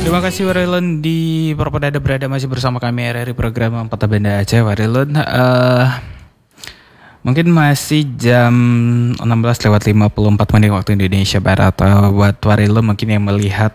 Terima kasih Warilun di Propedada berada masih bersama kami RRI program Peta Banda Aceh. Warilun, mungkin masih jam 16:54 waktu Indonesia Barat. Buat Warilun mungkin yang melihat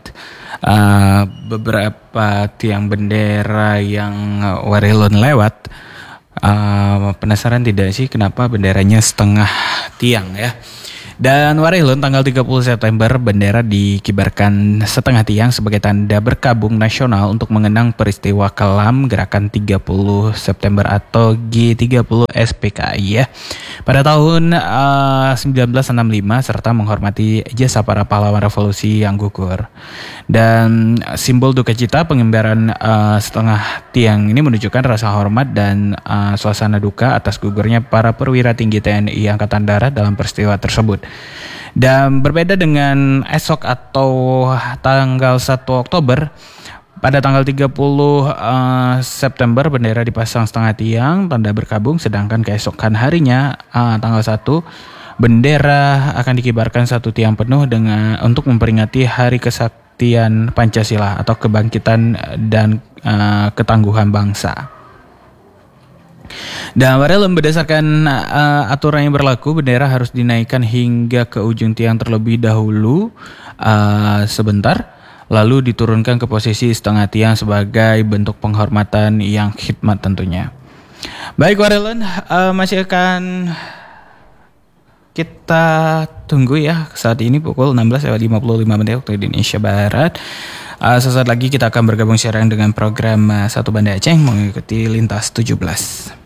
beberapa tiang bendera yang Warilun lewat, penasaran tidak sih kenapa benderanya setengah tiang ya? Dan Warilun tanggal 30 September bendera dikibarkan setengah tiang sebagai tanda berkabung nasional untuk mengenang peristiwa kelam gerakan 30 September atau G30 SPKI ya. Pada tahun 1965 serta menghormati jasa para pahlawan revolusi yang gugur. Dan simbol duka cita pengibaran setengah tiang ini menunjukkan rasa hormat dan suasana duka atas gugurnya para perwira tinggi TNI Angkatan Darat dalam peristiwa tersebut. Dan berbeda dengan esok atau tanggal 1 Oktober, pada tanggal 30 September bendera dipasang setengah tiang tanda berkabung, sedangkan keesokan harinya tanggal 1 bendera akan dikibarkan satu tiang penuh untuk memperingati Hari Kesaktian Pancasila atau kebangkitan dan ketangguhan bangsa. Dan Warilun berdasarkan aturan yang berlaku, bendera harus dinaikkan hingga ke ujung tiang terlebih dahulu sebentar, lalu diturunkan ke posisi setengah tiang sebagai bentuk penghormatan yang khidmat tentunya. Baik Warilun, masih akan kita tunggu ya saat ini pukul 16:55 waktu Indonesia Barat. Sesaat lagi kita akan bergabung siaran dengan program Satu Banda Aceh mengikuti Lintas 17.